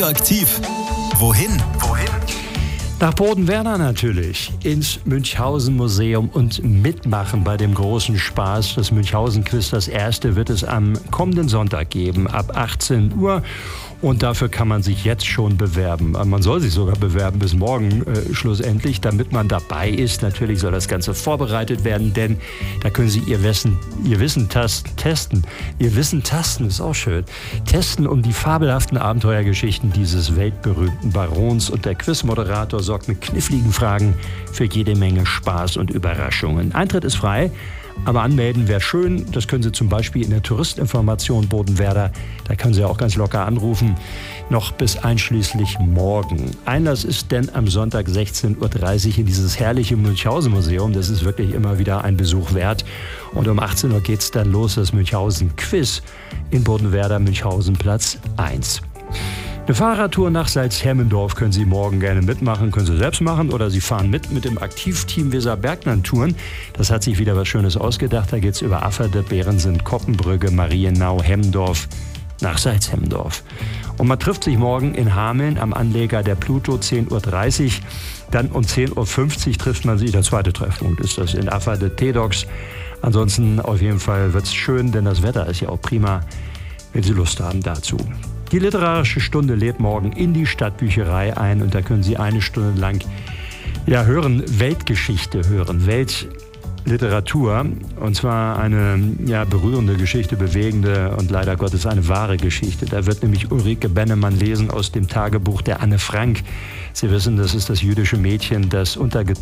Radioaktiv. Wohin? Nach Bodenwerder natürlich, ins Münchhausen-Museum und mitmachen bei dem großen Spaß. Das Münchhausen-Quiz, das erste, wird es am kommenden Sonntag geben, ab 18 Uhr. Und dafür kann man sich jetzt schon bewerben. Man soll sich sogar bewerben bis morgen schlussendlich, damit man dabei ist. Natürlich soll das Ganze vorbereitet werden, denn da können Sie Ihr Wissen testen. Ihr Wissen tasten ist auch schön. Testen um die fabelhaften Abenteuergeschichten dieses weltberühmten Barons. Und der Quizmoderator sorgt mit kniffligen Fragen für jede Menge Spaß und Überraschungen. Eintritt ist frei. Aber anmelden wäre schön. Das können Sie zum Beispiel in der Touristeninformation Bodenwerder. Da können Sie auch ganz locker anrufen. Noch bis einschließlich morgen. Einlass ist denn am Sonntag 16.30 Uhr in dieses herrliche Münchhausen-Museum. Das ist wirklich immer wieder ein Besuch wert. Und um 18 Uhr geht es dann los, das Münchhausen-Quiz in Bodenwerder, Münchhausen, Platz 1. Eine Fahrradtour nach Salzhemmendorf können Sie morgen gerne mitmachen, können Sie selbst machen oder Sie fahren mit dem Aktivteam Weser-Bergland-Touren. Das hat sich wieder was Schönes ausgedacht. Da geht es über Afferde, Beerensen, Koppenbrügge, Marienau, Hemmendorf nach Salzhemmendorf. Und man trifft sich morgen in Hameln am Anleger der Pluto, 10.30 Uhr. Dann um 10.50 Uhr trifft man sich, der zweite Treffpunkt ist das in Afferde, Tedox. Ansonsten auf jeden Fall wird es schön, denn das Wetter ist ja auch prima, wenn Sie Lust haben dazu. Die literarische Stunde lädt morgen in die Stadtbücherei ein und da können Sie eine Stunde lang Weltgeschichte hören, Weltliteratur, und zwar eine berührende Geschichte, bewegende und leider Gottes eine wahre Geschichte. Da wird nämlich Ulrike Bennemann lesen aus dem Tagebuch der Anne Frank. Sie wissen, das ist das jüdische Mädchen, das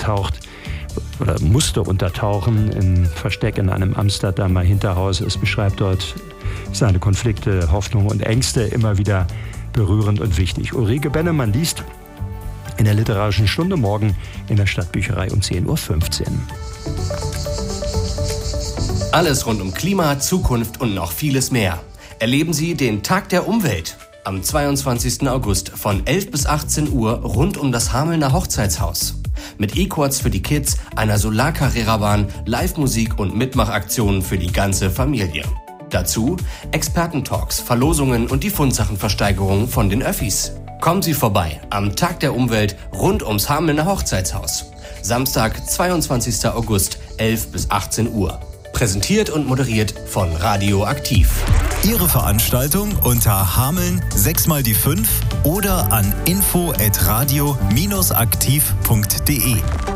musste untertauchen im Versteck in einem Amsterdamer Hinterhaus. Es beschreibt dort seine Konflikte, Hoffnungen und Ängste, immer wieder berührend und wichtig. Ulrike Bennemann liest in der literarischen Stunde morgen in der Stadtbücherei um 10.15 Uhr. Alles rund um Klima, Zukunft und noch vieles mehr. Erleben Sie den Tag der Umwelt am 22. August von 11 bis 18 Uhr rund um das Hamelner Hochzeitshaus. Mit E-Quads für die Kids, einer Solarcarrera-Bahn, Live-Musik und Mitmachaktionen für die ganze Familie. Dazu Expertentalks, Verlosungen und die Fundsachenversteigerung von den Öffis. Kommen Sie vorbei am Tag der Umwelt rund ums Hamelner Hochzeitshaus. Samstag, 22. August, 11 bis 18 Uhr. Präsentiert und moderiert von Radioaktiv. Ihre Veranstaltung unter Hameln 6x5 oder an info@radio-aktiv.de.